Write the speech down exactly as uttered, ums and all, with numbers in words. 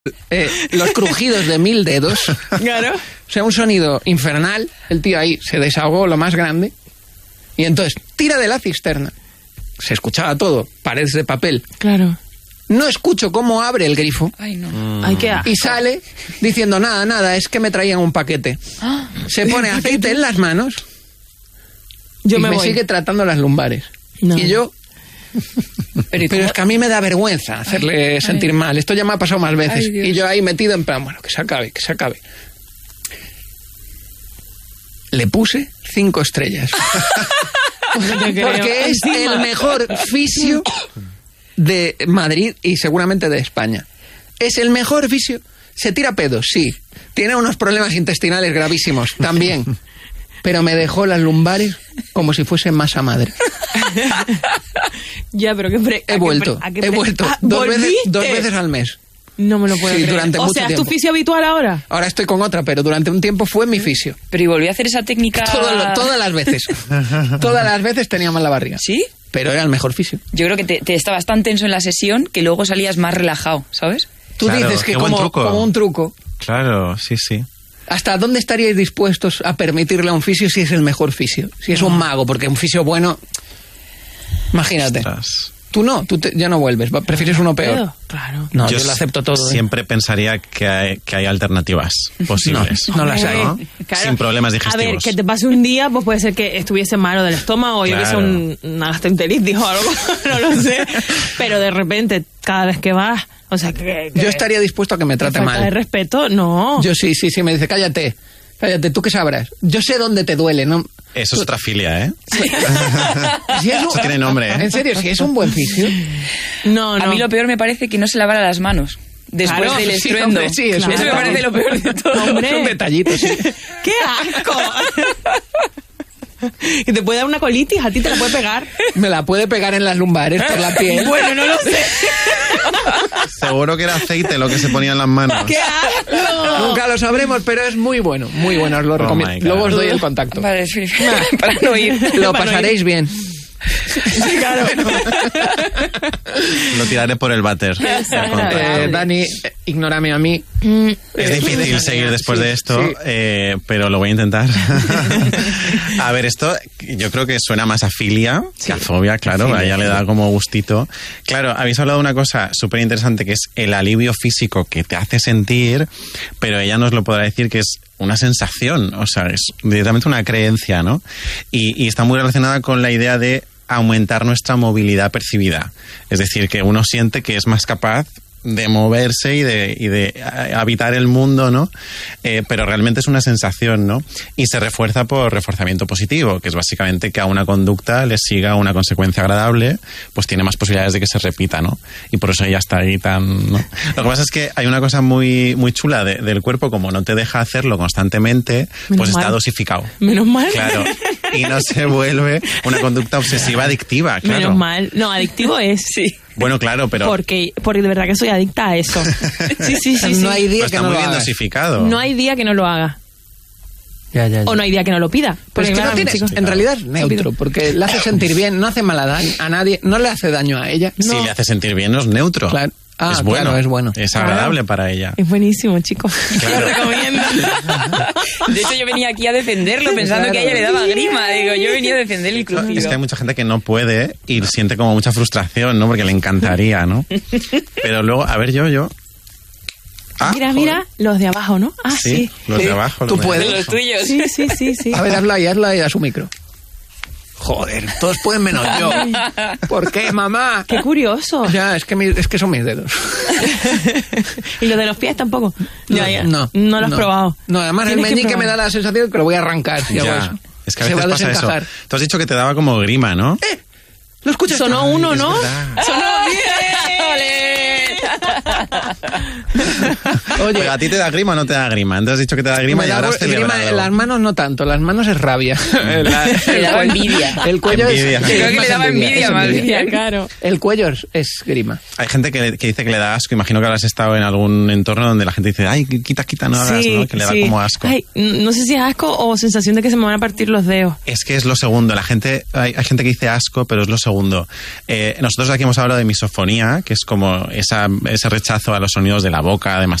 Eh, los crujidos de mil dedos. Claro. O sea, un sonido infernal. El tío ahí se desahogó lo más grande. Y entonces tira de la cisterna. Se escuchaba todo, paredes de papel. Claro. No escucho cómo abre el grifo. Ay, no. Mm. Ay, qué asco. Y sale diciendo, nada, nada, es que me traían un paquete. Se pone aceite en las manos. Yo y me, me voy. sigue tratando las lumbares. No. Y yo... Pero, pero es que a mí me da vergüenza hacerle ay, sentir ay. mal. Esto ya me ha pasado más veces. Ay, y yo ahí metido en plan, bueno, que se acabe, que se acabe. Le puse cinco estrellas. Porque es el mejor fisio de Madrid y seguramente de España. Es el mejor fisio. Se tira pedos, sí. Tiene unos problemas intestinales gravísimos, también. Pero me dejó las lumbares como si fuese masa madre. Ya, pero qué pre- He vuelto, qué pre- he pre- vuelto. Ah, dos, veces, dos veces al mes. No me lo puedo sí, creer. Durante o mucho sea, ¿es tiempo. tu fisio habitual ahora? Ahora estoy con otra, pero durante un tiempo fue mi fisio. Pero ¿y volví a hacer esa técnica? Todo lo, todas las veces. Todas las veces tenía mal la barriga. ¿Sí? Pero era el mejor fisio. Yo creo que te, te estabas tan tenso en la sesión que luego salías más relajado, ¿sabes? Tú claro, dices que como, como un truco. Claro, sí, sí. ¿Hasta dónde estaríais dispuestos a permitirle a un fisio si es el mejor fisio? Si es un mago, porque un fisio bueno... Imagínate. Ostras. Tú no, tú te, ya no vuelves, prefieres uno peor. Claro. No, yo, yo lo acepto todo. Siempre ¿eh? pensaría que hay, que hay alternativas posibles. No, no las hay. ¿No? Claro. Sin problemas digestivos. A ver, que te pase un día, pues puede ser que estuviese malo del estómago, claro. Yo hubiese un, una gastroenteritis o algo, no lo sé. Pero de repente, cada vez que vas, o sea, que... que yo estaría dispuesto a que me trate falta mal. de respeto, no. Yo sí, sí, sí, me dice, cállate, cállate, ¿tú qué sabrás? Yo sé dónde te duele, ¿no? Eso es otra filia, ¿eh? Sí. Si es un... Eso tiene nombre, ¿eh? En serio, si es un buen fisio. No, no. A mí lo peor me parece que no se lavara las manos después claro, del sí, estruendo. Hombre, sí, eso, claro. Eso me parece lo peor de todo. Hombre. Un detallito, sí. ¡Qué asco! Que te puede dar una colitis, a ti te la puede pegar. Me la puede pegar en las lumbares por la piel. Bueno, no lo sé. Seguro que era aceite lo que se ponía en las manos. ¡Qué asco! Nunca lo sabremos, pero es muy bueno, muy bueno, os lo Oh recomiendo. Luego os doy el contacto. Vale, sí, para no ir. Lo pasaréis bien. Sí, claro. Lo tiraré por el váter. Eh, Dani, ignórame a mí. Es difícil seguir después sí, de esto, sí. eh, pero lo voy a intentar. A ver, esto yo creo que suena más a filia sí. que a fobia, claro. Sí, a ella sí. le da como gustito. Claro, habéis hablado de una cosa súper interesante que es el alivio físico que te hace sentir, pero ella nos lo podrá decir que es una sensación, o sea, es directamente una creencia, ¿no? Y, y está muy relacionada con la idea de aumentar nuestra movilidad percibida. Es decir, que uno siente que es más capaz de moverse y de, y de habitar el mundo, ¿no? Eh, pero realmente es una sensación, ¿no? Y se refuerza por reforzamiento positivo, que es básicamente que a una conducta le siga una consecuencia agradable, pues tiene más posibilidades de que se repita, ¿no? Y por eso ella está ahí tan, ¿no? Lo que pasa es que hay una cosa muy, muy chula de, del cuerpo, como no te deja hacerlo constantemente, Menos pues mal. Está dosificado. Menos mal. Claro. Y no se vuelve una conducta obsesiva adictiva, claro. Menos mal. No, adictivo es, sí. Bueno, claro, pero... Porque, porque de verdad que soy adicta a eso. Sí, sí, sí. sí. No hay día pues que está no muy lo bien haga. dosificado. No hay día que no lo haga. Ya, ya, ya. O no hay día que no lo pida. Pues es que no tiene, en realidad es neutro, porque le hace sentir bien, no hace mal a, daño, a nadie, no le hace daño a ella. Si no. le hace sentir bien, no es neutro. Claro. Ah, es bueno, claro, es bueno. Es agradable claro. para ella. Es buenísimo, chicos. Claro. Lo recomiendo. De hecho, yo venía aquí a defenderlo pensando claro. que a ella le daba grima. Digo, yo venía a defender el crujido. Es que hay mucha gente que no puede y siente como mucha frustración, ¿no? Porque le encantaría, ¿no? Pero luego, a ver, yo, yo... Ah, mira, joder. Mira, los de abajo, ¿no? Ah, sí. sí. Los sí. de abajo. Tú los puedes. Los tuyos. Sí, sí, sí, sí. A ver, hazlo ahí, hazlo ahí a su micro. Joder, todos pueden menos yo. ¿Por qué, mamá? Qué curioso. Ya, es que, mi, es que son mis dedos. ¿Y los de los pies tampoco? No, ya, ya. no. No lo has no. probado. No, además el meñique me da la sensación que lo voy a arrancar. Si ya. hago eso. Es que a Se veces va a pasa desencajar. eso. Tú has dicho que te daba como grima, ¿no? ¡Eh! ¿Lo escuchas? Sonó Ay, uno, ¿no? Verdad. Sonó bien. Oye, pero a ti te da grima o no te da grima. Antes has dicho que te da grima y ahora has celebrado. Grima, las manos no tanto, las manos es rabia. La, le daba envidia. El cuello envidia. es... Yo creo que le daba envidia, envidia más bien. Claro. El cuello es, es grima. Hay gente que, que dice que le da asco. Imagino que habrás estado en algún entorno donde la gente dice, ay, quita, quita, no hagas, sí, ¿no? Que le da sí. como asco. Ay, no sé si es asco o sensación de que se me van a partir los dedos. Es que es lo segundo. La gente, hay, hay gente que dice asco, pero es lo segundo. Eh, nosotros aquí hemos hablado de misofonía, que es como esa ese rechazo a los sonidos de la boca, de